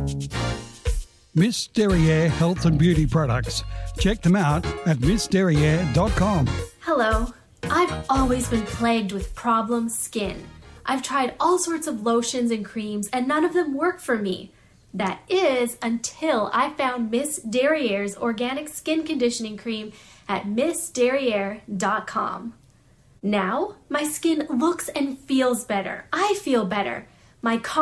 Miss Derriere Health and Beauty Products. Check them out at missderriere.com. Hello. I've always been plagued with problem skin. I've tried all sorts of lotions and creams and none of them work for me. That is until I found Miss Derriere's organic skin conditioning cream at missderriere.com. Now, my skin looks and feels better. I feel better. My